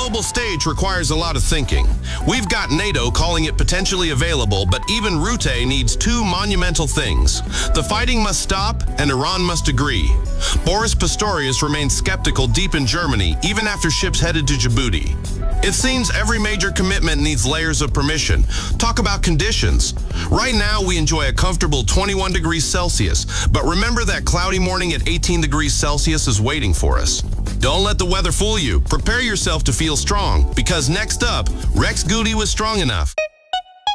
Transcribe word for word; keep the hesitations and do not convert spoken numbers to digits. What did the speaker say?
global stage requires a lot of thinking. We've got NATO calling it potentially available, but even Rutte needs two monumental things. The fighting must stop, and Iran must agree. Boris Pistorius remains skeptical deep in Germany, even after ships headed to Djibouti. It seems every major commitment needs layers of permission. Talk about conditions. Right now, we enjoy a comfortable twenty-one degrees Celsius, but remember that cloudy morning at eighteen degrees Celsius is waiting for us. Don't let the weather fool you. Prepare yourself to feel strong, because next up, Rex Goody was strong enough.